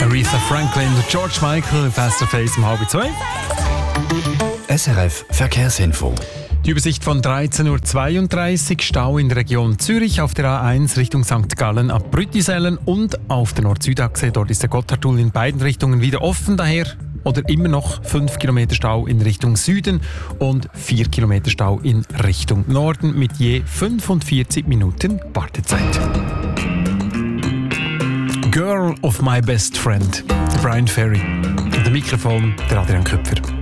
Aretha Franklin, George Michael, Face to Face um 1:30. SRF Verkehrsinfo. Die Übersicht von 13.32 Uhr, Stau in der Region Zürich auf der A1 Richtung St. Gallen ab Brüttisellen und auf der Nord-Süd-Achse. Dort ist der Gotthardtunnel in beiden Richtungen wieder offen, daher oder immer noch 5 Kilometer Stau in Richtung Süden und 4 Kilometer Stau in Richtung Norden mit je 45 Minuten Wartezeit. Girl of my best friend, Brian Ferry. Und der Mikrofon, der Adrian Köpfer.